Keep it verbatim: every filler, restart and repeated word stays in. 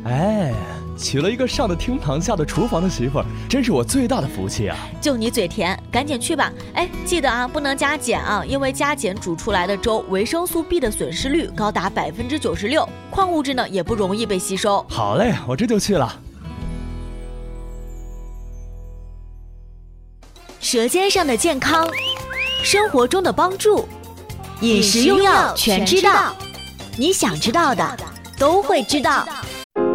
哎，娶了一个上的厅堂下的厨房的媳妇儿，真是我最大的福气啊！ 就你嘴甜，赶紧去吧。哎，记得啊，不能加碱啊，因为加碱煮出来的粥，维生素 B 的损失率高达百分之九十六，矿物质呢也不容易被吸收。 好嘞，我这就去了。 舌尖上的健康，生活中的帮助，饮食用药全知道，你想知道的都会知道。